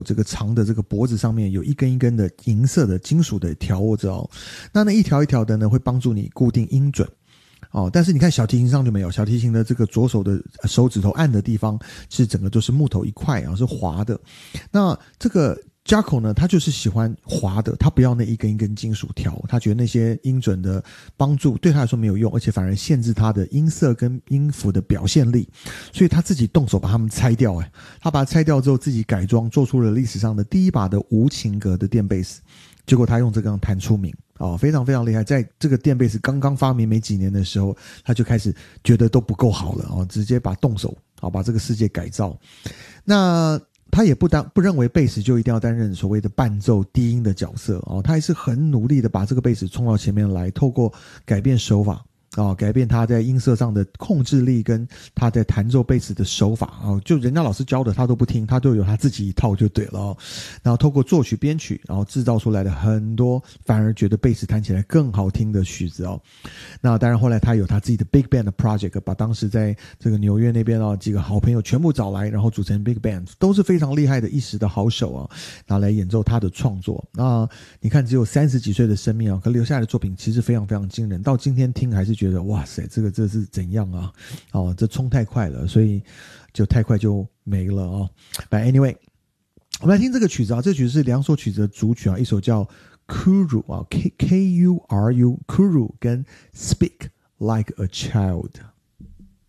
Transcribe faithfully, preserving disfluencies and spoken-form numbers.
这个长的这个脖子上面有一根一根的银色的金属的条握着哦，那那一条一条的呢会帮助你固定音准哦，但是你看小提琴上就没有，小提琴的这个左手的手指头按的地方是整个都是木头一块啊，是滑的。那这个 Jaco 呢，他就是喜欢滑的，他不要那一根一根金属条，他觉得那些音准的帮助对他来说没有用，而且反而限制他的音色跟音符的表现力，所以他自己动手把它们拆掉。诶他把它拆掉之后自己改装，做出了历史上的第一把的无琴格的电贝斯，结果他用这个弹出名哦，非常非常厉害。在这个电贝斯刚刚发明没几年的时候，他就开始觉得都不够好了哦，直接把动手好把这个世界改造。那他也不当不认为贝斯就一定要担任所谓的伴奏低音的角色哦，他还是很努力的把这个贝斯冲到前面来，透过改变手法哦，改变他在音色上的控制力跟他在弹奏贝斯的手法哦，就人家老师教的他都不听，他都有他自己一套就对了哦。然后透过作曲编曲，然后制造出来的很多反而觉得贝斯弹起来更好听的曲子哦。那当然后来他有他自己的 Big Band 的 project， 把当时在这个纽约那边哦几个好朋友全部找来，然后组成 Big Band， 都是非常厉害的一时的好手啊，然后来演奏他的创作。那你看只有三十几岁的生命啊，可留下来的作品其实非常非常惊人，到今天听还是觉得哇塞，这个这是怎样啊？哦，这冲太快了，所以就太快就没了哦。But anyway， 我们来听这个曲子啊，这个曲子是两首曲子的主曲啊，一首叫 Kuru 啊 ，K K U R U Kuru 跟 Speak Like a Child。